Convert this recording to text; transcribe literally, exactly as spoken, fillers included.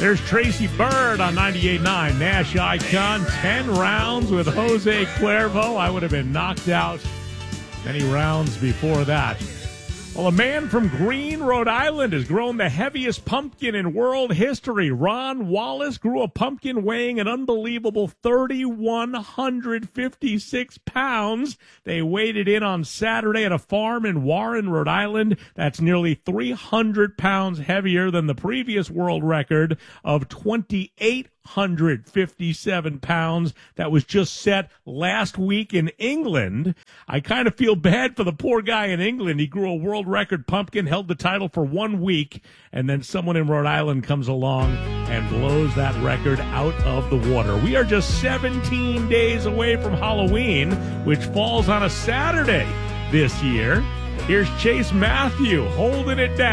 There's Tracy Bird on ninety-eight point nine Nash Icon. Ten rounds with Jose Cuervo. I would have been knocked out many rounds before that. Well, a man from Greene, Rhode Island has grown the heaviest pumpkin in world history. Ron Wallace grew a pumpkin weighing an unbelievable three thousand one hundred fifty-six pounds. They weighed it in on Saturday at a farm in Warren, Rhode Island. That's nearly three hundred pounds heavier than the previous world record of twenty-eight hundred fifty-seven pounds that was just set last week in England. I kind of feel bad for the poor guy in England. He grew a world record pumpkin, held the title for one week, and then someone in Rhode Island comes along and blows that record out of the water. We are just seventeen days away from Halloween, which falls on a Saturday this year. Here's Chase Matthew holding it down.